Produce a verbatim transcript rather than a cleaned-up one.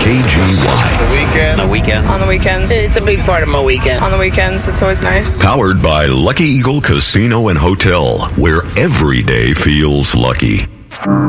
G Y. The weekend. On the weekend. On the weekends. It's a big part of my weekend. On the weekends, it's always nice. Powered by Lucky Eagle Casino and Hotel, where every day feels lucky.